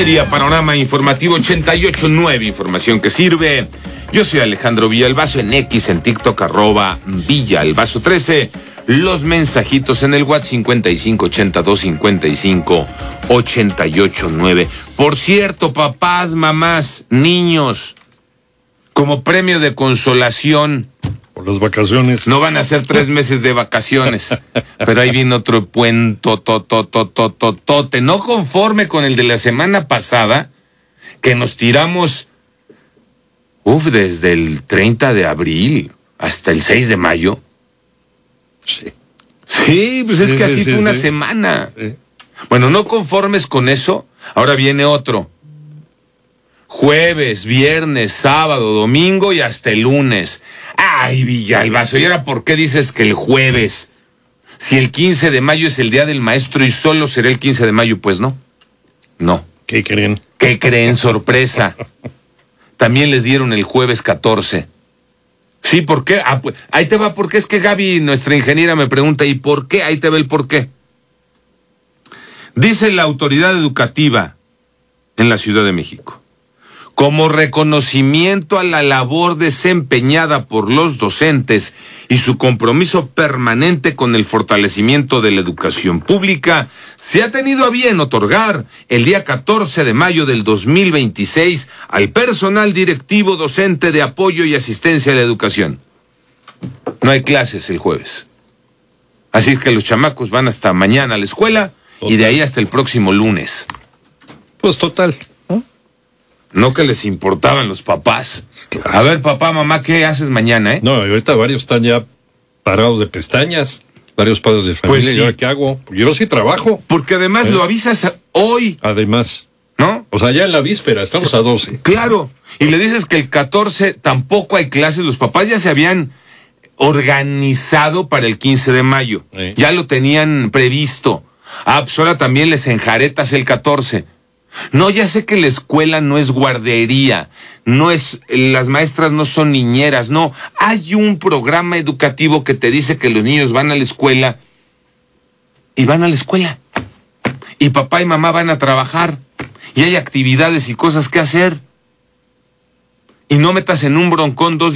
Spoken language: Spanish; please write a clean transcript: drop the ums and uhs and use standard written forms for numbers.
3:30, Panorama Informativo 88.9, información que sirve. Yo soy Alejandro Villalbazo, en X, en TikTok, @Villalbazo13. Los mensajitos en el WhatsApp 5582558889. Por cierto, papás, mamás, niños, como premio de consolación, por las vacaciones. no van a ser 3 meses de vacaciones, pero ahí viene otro puente, no conforme con el de la semana pasada, que nos tiramos, desde el 30 de abril hasta el 6 de mayo. Sí. Sí, pues es que así fue una semana. Sí. Bueno, no conformes con eso, ahora viene otro. Jueves, viernes, sábado, domingo y hasta el lunes. Ay, Villalbazo, ¿y ahora por qué dices que el jueves? Si el 15 de mayo es el Día del Maestro y solo será el 15 de mayo, pues no. No. ¿Qué creen? ¿Qué creen? Sorpresa. También les dieron el jueves 14. Sí, ¿por qué? Pues, ahí te va, porque es que Gaby, nuestra ingeniera, me pregunta, ¿y por qué? Ahí te va el por qué. Dice la autoridad educativa en la Ciudad de México: como reconocimiento a la labor desempeñada por los docentes y su compromiso permanente con el fortalecimiento de la educación pública, se ha tenido a bien otorgar el día 14 de mayo del 2026 al personal directivo docente de apoyo y asistencia a la educación. No hay clases el jueves. Así es que los chamacos van hasta mañana a la escuela y de ahí hasta el próximo lunes. Pues total. No que les importaban los papás. Claro. A ver, papá, mamá, ¿qué haces mañana, No, ahorita varios están ya parados de pestañas, varios padres de familia. Pues sí. ¿Y ahora qué hago? Yo sí trabajo. Porque además lo avisas hoy, Además, ¿no? o sea, ya en la víspera, estamos a 12. Claro. Y le dices que el 14 tampoco hay clases. Los papás ya se habían organizado para el 15 de mayo. Sí. Ya lo tenían previsto. Pues ahora también les enjaretas el 14. No, ya sé que la escuela no es guardería, las maestras no son niñeras, no. Hay un programa educativo que te dice que los niños van a la escuela y van a la escuela. Y papá y mamá van a trabajar y hay actividades y cosas que hacer. Y no metas en un broncón 2